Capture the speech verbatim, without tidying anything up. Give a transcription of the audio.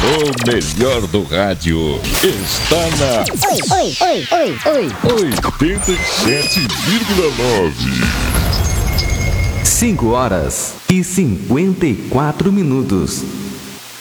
O melhor do rádio está na... Oi, oi, oi, oi, oi. oitenta e sete vírgula nove. cinco horas e cinquenta e quatro minutos.